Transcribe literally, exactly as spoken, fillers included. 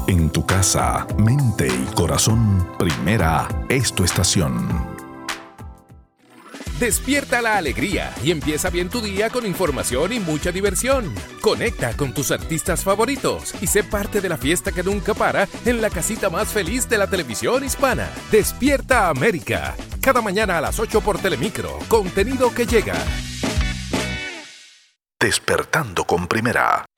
En tu casa, mente y corazón, Primera es tu estación. Despierta la alegría y empieza bien tu día con información y mucha diversión. Conecta con tus artistas favoritos y sé parte de la fiesta que nunca para en la casita más feliz de la televisión hispana. Despierta América. Cada mañana a las ocho por Telemicro. Contenido que llega. Despertando con Primera.